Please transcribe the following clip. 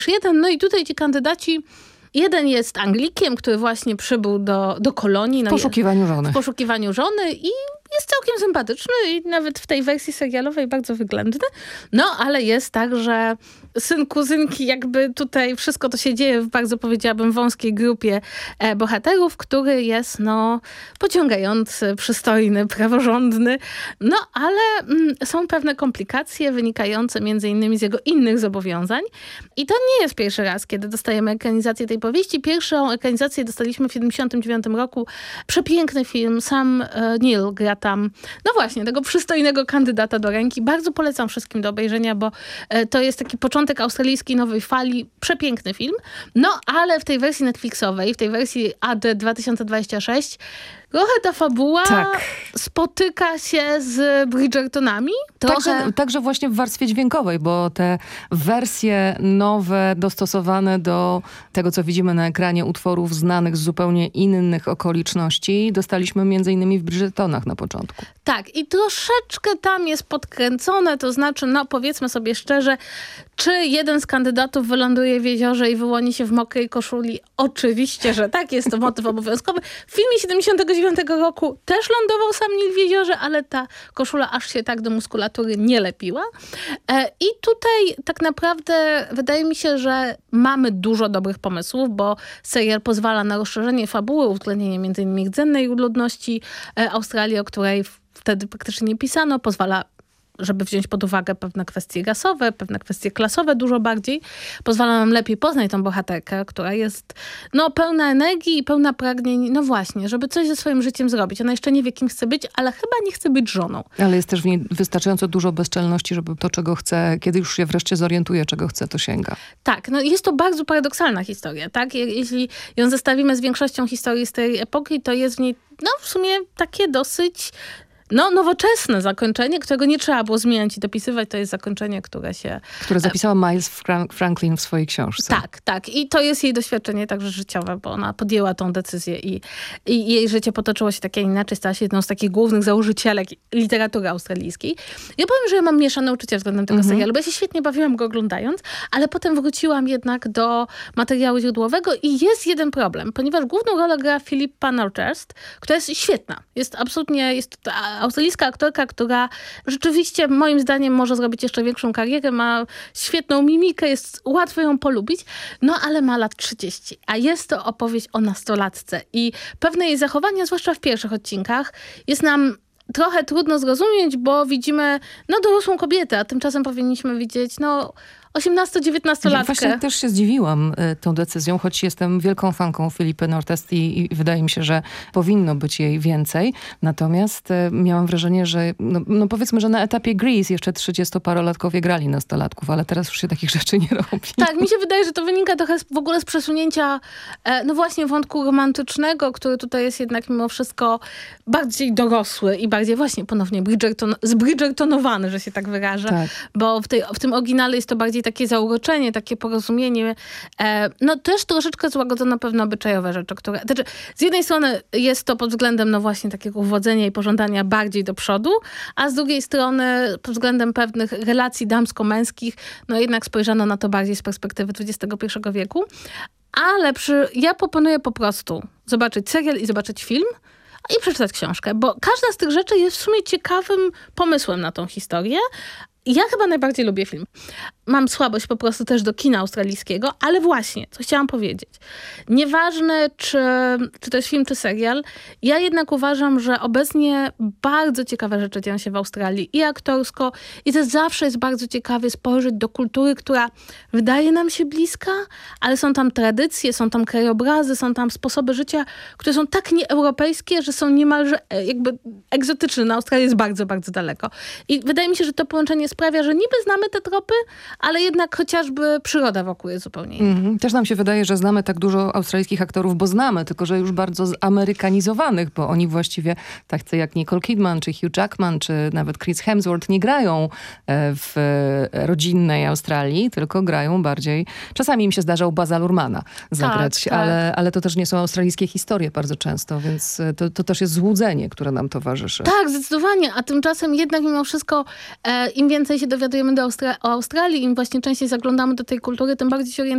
jeden. No i tutaj ci kandydaci, jeden jest Anglikiem, który właśnie przybył do kolonii. W poszukiwaniu żony. W poszukiwaniu żony i jest całkiem sympatyczny i nawet w tej wersji serialowej bardzo wyględny. No, ale jest tak, że syn kuzynki, jakby tutaj wszystko to się dzieje w bardzo, powiedziałabym, wąskiej grupie bohaterów, który jest, pociągający, przystojny, praworządny. No, ale są pewne komplikacje wynikające między innymi z jego innych zobowiązań. I to nie jest pierwszy raz, kiedy dostajemy ekranizację tej powieści. Pierwszą ekranizację dostaliśmy w 1979 roku. Przepiękny film. Sam Neill gra tam, no właśnie, tego przystojnego kandydata do ręki. Bardzo polecam wszystkim do obejrzenia, bo to jest taki początek australijskiej nowej fali. Przepiękny film. No, ale w tej wersji Netflixowej, w tej wersji AD 2026 trochę ta fabuła spotyka się z Bridgertonami. Także właśnie w warstwie dźwiękowej, bo te wersje nowe, dostosowane do tego, co widzimy na ekranie, utworów znanych z zupełnie innych okoliczności, dostaliśmy między innymi w Bridgertonach na początku. Tak, i troszeczkę tam jest podkręcone, to znaczy, powiedzmy sobie szczerze, czy jeden z kandydatów wyląduje w jeziorze i wyłoni się w mokrej koszuli? Oczywiście, że tak, jest to motyw obowiązkowy. W filmie 79 roku też lądował sam Neill w jeziorze, ale ta koszula aż się tak do muskulatury nie lepiła. I tutaj tak naprawdę wydaje mi się, że mamy dużo dobrych pomysłów, bo serial pozwala na rozszerzenie fabuły, uwzględnienie m.in. rdzennej ludności Australii, o której wtedy praktycznie nie pisano, pozwala, żeby wziąć pod uwagę pewne kwestie rasowe, pewne kwestie klasowe dużo bardziej. Pozwala nam lepiej poznać tą bohaterkę, która jest pełna energii i pełna pragnień, właśnie, żeby coś ze swoim życiem zrobić. Ona jeszcze nie wie, kim chce być, ale chyba nie chce być żoną. Ale jest też w niej wystarczająco dużo bezczelności, żeby to, czego chce, kiedy już się wreszcie zorientuje, czego chce, to sięga. Tak, jest to bardzo paradoksalna historia, tak? Jeśli ją zestawimy z większością historii z tej epoki, to jest w niej, w sumie takie dosyć nowoczesne zakończenie, którego nie trzeba było zmieniać i dopisywać. To jest zakończenie, które zapisała Miles Franklin w swojej książce. Tak. I to jest jej doświadczenie także życiowe, bo ona podjęła tą decyzję i jej życie potoczyło się tak, a inaczej. Stała się jedną z takich głównych założycielek literatury australijskiej. Ja powiem, że ja mam mieszane uczucia względem tego serialu, bo ja się świetnie bawiłam go oglądając, ale potem wróciłam jednak do materiału źródłowego i jest jeden problem, ponieważ główną rolę gra Philippa Northurst, która jest świetna. Jest australijska aktorka, która rzeczywiście moim zdaniem może zrobić jeszcze większą karierę, ma świetną mimikę, jest łatwo ją polubić, ale ma lat 30. A jest to opowieść o nastolatce i pewne jej zachowania, zwłaszcza w pierwszych odcinkach, jest nam trochę trudno zrozumieć, bo widzimy dorosłą kobietę, a tymczasem powinniśmy widzieć 18-19-latkę. Właśnie też się zdziwiłam tą decyzją, choć jestem wielką fanką Philipy Northurst i wydaje mi się, że powinno być jej więcej. Natomiast miałam wrażenie, że powiedzmy, że na etapie Grease jeszcze 30-parolatkowie grali nastolatków, ale teraz już się takich rzeczy nie robi. Tak, mi się wydaje, że to wynika trochę w ogóle z przesunięcia właśnie wątku romantycznego, który tutaj jest jednak mimo wszystko bardziej dorosły i bardziej właśnie ponownie zbridgertonowany, że się tak wyrażę. Tak. Bo w tym oryginale jest to bardziej takie zauroczenie, takie porozumienie. Też troszeczkę złagodzone pewne obyczajowe rzeczy, które... Znaczy, z jednej strony jest to pod względem właśnie takiego uwodzenia i pożądania bardziej do przodu, a z drugiej strony pod względem pewnych relacji damsko-męskich, jednak spojrzano na to bardziej z perspektywy XXI wieku. Ale ja proponuję po prostu zobaczyć serial i zobaczyć film, i przeczytać książkę, bo każda z tych rzeczy jest w sumie ciekawym pomysłem na tą historię. Ja chyba najbardziej lubię film. Mam słabość po prostu też do kina australijskiego, ale właśnie, co chciałam powiedzieć. Nieważne, czy to jest film, czy serial, ja jednak uważam, że obecnie bardzo ciekawe rzeczy dzieją się w Australii i aktorsko, i też zawsze jest bardzo ciekawie spojrzeć do kultury, która wydaje nam się bliska, ale są tam tradycje, są tam krajobrazy, są tam sposoby życia, które są tak nieeuropejskie, że są niemalże jakby egzotyczne. Na Australii jest bardzo, bardzo daleko. I wydaje mi się, że to połączenie sprawia, że niby znamy te tropy, ale jednak chociażby przyroda wokół jest zupełnie inna. Też nam się wydaje, że znamy tak dużo australijskich aktorów, bo znamy, tylko że już bardzo zamerykanizowanych, bo oni właściwie, tacy jak Nicole Kidman, czy Hugh Jackman, czy nawet Chris Hemsworth, nie grają w rodzinnej Australii, tylko grają bardziej... Czasami im się zdarzał Baza Luhrmanna zagrać, tak. Ale to też nie są australijskie historie bardzo często, więc to też jest złudzenie, które nam towarzyszy. Tak, zdecydowanie, a tymczasem jednak mimo wszystko im więcej się dowiadujemy o Australii, im właśnie częściej zaglądamy do tej kultury, tym bardziej się orientujemy,